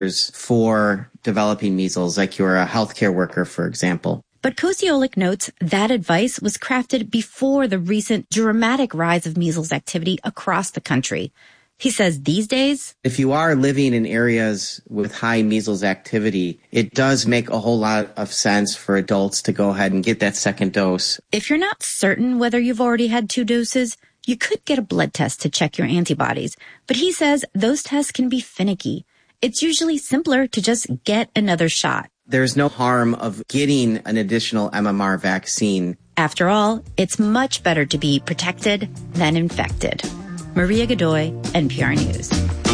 for developing measles, like you're a healthcare worker, for example. But Kosiolik notes that advice was crafted before the recent dramatic rise of measles activity across the country. He says these days, if you are living in areas with high measles activity, it does make a whole lot of sense for adults to go ahead and get that second dose. If you're not certain whether you've already had 2 doses, you could get a blood test to check your antibodies. But he says those tests can be finicky. It's usually simpler to just get another shot. There's no harm of getting an additional MMR vaccine. After all, it's much better to be protected than infected. Maria Godoy, NPR News.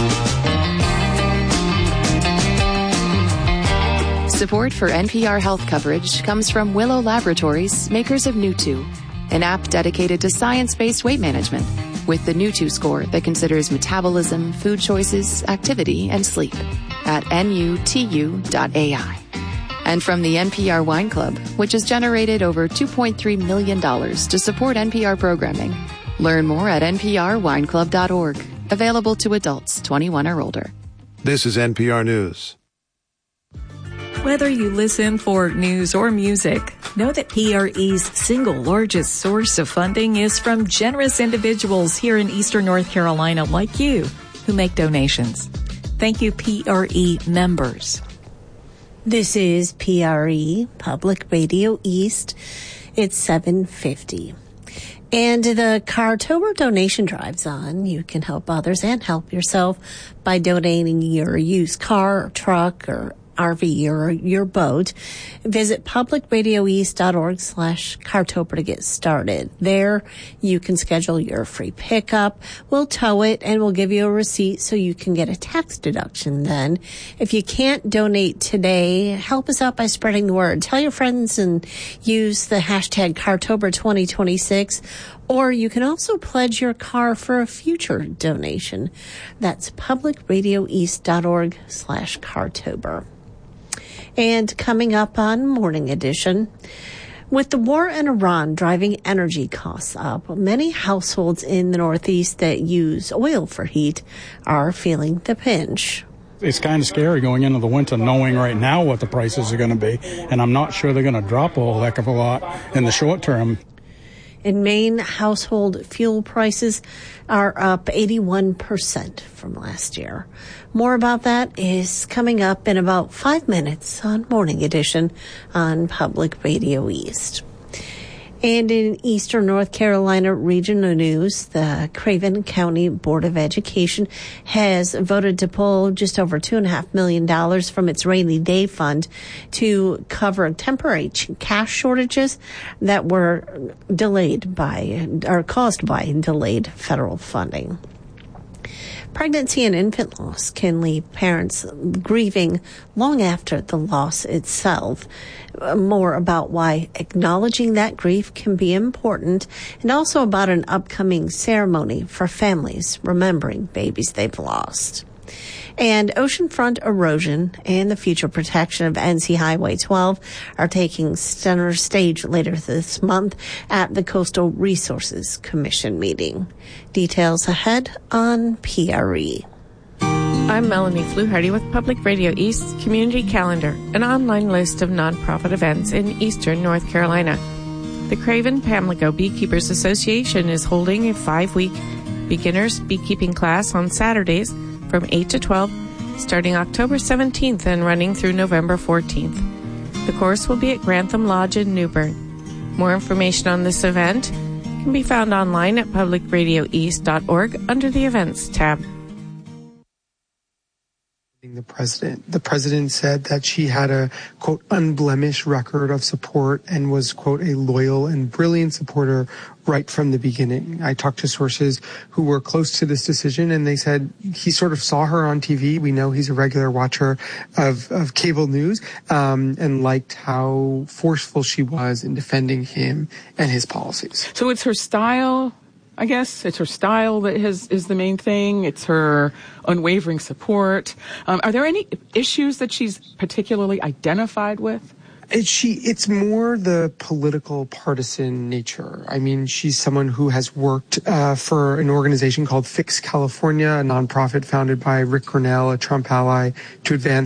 Support for NPR health coverage comes from Willow Laboratories, makers of Newtwo, an app dedicated to science-based weight management with the Newtwo score that considers metabolism, food choices, activity, and sleep at nutu.ai. And from the NPR Wine Club, which has generated over $2.3 million to support NPR programming. Learn more at nprwineclub.org. Available to adults 21 or older. This is NPR News. Whether you listen for news or music, know that PRE's single largest source of funding is from generous individuals here in Eastern North Carolina like you who make donations. Thank you, PRE members. This is PRE, Public Radio East. It's 7:50. And the Cartober donation drive's on. You can help others and help yourself by donating your used car or truck or RV or your boat. Visit publicradioeast.org/Cartober to get started. There you can schedule your free pickup. We'll tow it and we'll give you a receipt so you can get a tax deduction then. If you can't donate today, help us out by spreading the word. Tell your friends and use the hashtag Cartober 2026. Or you can also pledge your car for a future donation. That's publicradioeast.org/Cartober. And coming up on Morning Edition, with the war in Iran driving energy costs up, many households in the Northeast that use oil for heat are feeling the pinch. It's kind of scary going into the winter knowing right now what the prices are going to be, and I'm not sure they're going to drop a whole heck of a lot in the short term. In Maine, household fuel prices are up 81% from last year. More about that is coming up in about 5 minutes on Morning Edition on Public Radio East. And in Eastern North Carolina regional news, the Craven County Board of Education has voted to pull just over $2.5 million from its rainy day fund to cover temporary cash shortages that were caused by delayed federal funding. Pregnancy and infant loss can leave parents grieving long after the loss itself. More about why acknowledging that grief can be important, and also about an upcoming ceremony for families remembering babies they've lost. And oceanfront erosion and the future protection of NC Highway 12 are taking center stage later this month at the Coastal Resources Commission meeting. Details ahead on PRE. I'm Melanie Fluharty with Public Radio East's Community Calendar, an online list of nonprofit events in Eastern North Carolina. The Craven Pamlico Beekeepers Association is holding a 5-week beginners beekeeping class on Saturdays from 8 to 12, starting October 17th and running through November 14th. The course will be at Grantham Lodge in Newbern. More information on this event can be found online at publicradioeast.org under the Events tab. The president said that she had a, quote, unblemished record of support and was, quote, a loyal and brilliant supporter right from the beginning. I talked to sources who were close to this decision, and they said he sort of saw her on TV. We know he's a regular watcher of cable news, and liked how forceful she was in defending him and his policies. So it's her style, I guess. It's her style that is the main thing. It's her unwavering support. Are there any issues that she's particularly identified with? It's more the political partisan nature. I mean, she's someone who has worked for an organization called Fix California, a nonprofit founded by Rick Grenell, a Trump ally, to advance